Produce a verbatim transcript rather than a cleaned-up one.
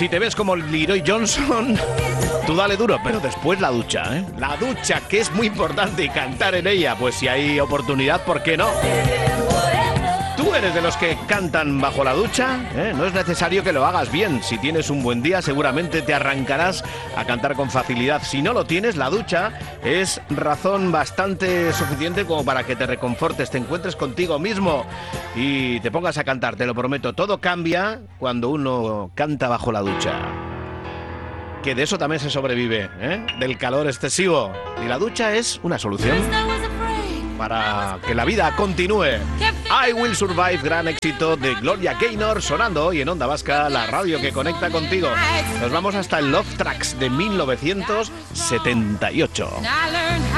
Si te ves como Leroy Johnson, tú dale duro, pero después la ducha, ¿eh? La ducha, que es muy importante, y cantar en ella, pues si hay oportunidad, ¿por qué no? ¿Tú eres de los que cantan bajo la ducha? ¿Eh? No es necesario que lo hagas bien. Si tienes un buen día, seguramente te arrancarás a cantar con facilidad. Si no lo tienes, la ducha es razón bastante suficiente como para que te reconfortes, te encuentres contigo mismo y te pongas a cantar. Te lo prometo, todo cambia cuando uno canta bajo la ducha. Que de eso también se sobrevive, ¿eh? Del calor excesivo. Y la ducha es una solución para que la vida continúe. I Will Survive, gran éxito de Gloria Gaynor, sonando hoy en Onda Vasca, la radio que conecta contigo. Nos vamos hasta el Love Tracks de mil novecientos setenta y ocho.